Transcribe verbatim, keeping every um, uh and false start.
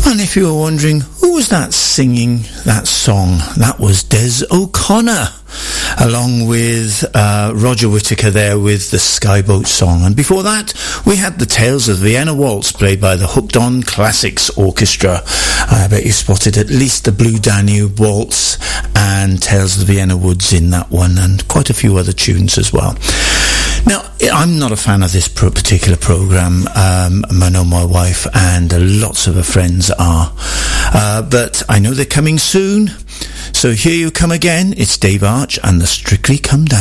And if you were wondering, who was that singing that song? That was Des O'Connor, along with uh, Roger Whittaker there with the Skyboat song. And before that, we had the Tales of Vienna Waltz, played by the Hooked On Classics Orchestra. I bet you spotted at least the Blue Danube Waltz and Tales of the Vienna Woods in that one, and quite a few other tunes as well. Now, I'm not a fan of this pro- particular programme. Um, I know my wife and uh, lots of her friends are. Uh, but I know they're coming soon. So here you come again. It's Dave Arch and the Strictly Come Down.